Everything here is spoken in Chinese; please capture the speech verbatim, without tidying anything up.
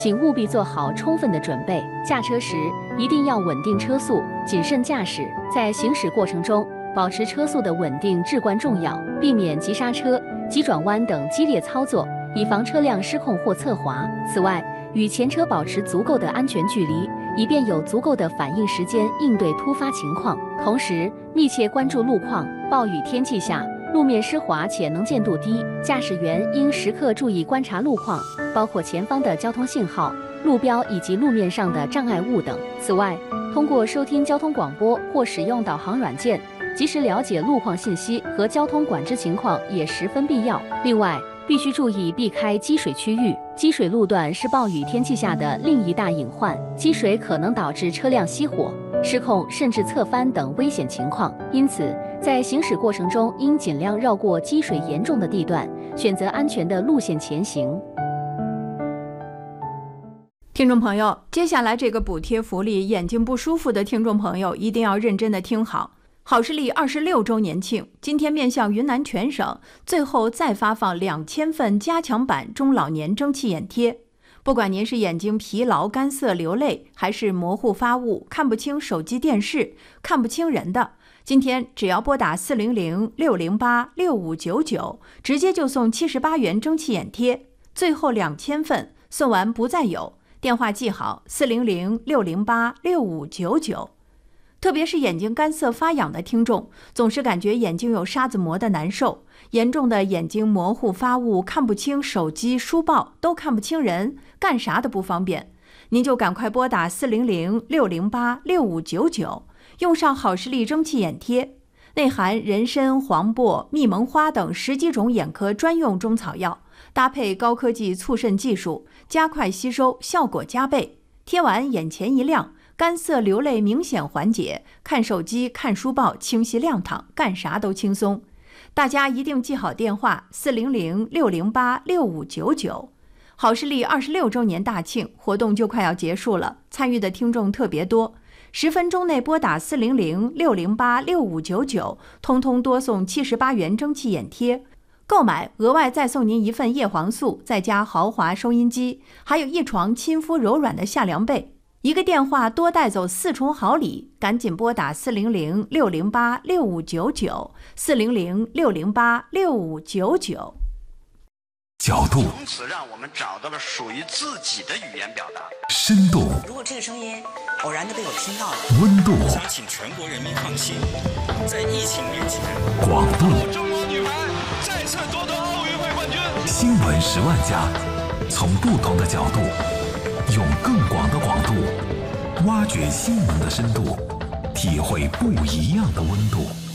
请务必做好充分的准备。驾车时一定要稳定车速，谨慎驾驶。在行驶过程中，保持车速的稳定至关重要，避免急刹车、急转弯等激烈操作，以防车辆失控或侧滑。此外，与前车保持足够的安全距离，以便有足够的反应时间应对突发情况。同时，密切关注路况。暴雨天气下，路面湿滑且能见度低，驾驶员应时刻注意观察路况，包括前方的交通信号、路标以及路面上的障碍物等。此外，通过收听交通广播或使用导航软件，及时了解路况信息和交通管制情况也十分必要。另外，必须注意避开积水区域。积水路段是暴雨天气下的另一大隐患，积水可能导致车辆熄火、失控甚至侧翻等危险情况。因此，在行驶过程中应尽量绕过积水严重的地段，选择安全的路线前行。 听众朋友，接下来这个补贴福利，眼睛不舒服的听众朋友一定要认真的听好。好视力二十六周年庆，今天面向云南全省，最后再发放两千份加强版中老年蒸汽眼贴。不管您是眼睛疲劳、干涩、流泪，还是模糊发物、看不清手机电视、看不清人的，今天只要拨打四零零六零八六五九九，直接就送七十八元蒸汽眼贴，最后两千份，送完不再有。电话记好：四零零六零八六五九九。特别是眼睛干涩发痒的听众，总是感觉眼睛有沙子磨的难受，严重的眼睛模糊发物，看不清手机、书报，都看不清人，干啥都不方便。您就赶快拨打四零零六零八六五九九，用上好视力蒸汽眼贴，内含人参、黄柏、蜜蒙花等十几种眼科专用中草药，搭配高科技促渗技术，加快吸收，效果加倍。贴完眼前一亮，干涩流泪明显缓解，看手机看书报清晰亮堂，干啥都轻松。大家一定记好电话：四零零六零八六五九九。好视力二十六周年大庆活动就快要结束了，参与的听众特别多，十分钟内拨打四零零六零八六五九九，通通多送七十八元蒸汽眼贴。购买额外再送您一份叶黄素，再加豪华收音机，还有一床亲肤柔软的夏凉被。一个电话多带走四重好礼，赶紧拨打四零零六零八六五九九，四零零六零八六五九九。 角度， 从此让我们找到了属于自己的语言表达。 深度， 如果这个声音偶然的被我听到了， 温度， 我想请全国人民放心，在疫情面前， 广度， 中国女排再次夺得奥运会冠军。 新闻十万家，从不同的角度，用更广的广度，挖掘新闻的深度，体会不一样的温度。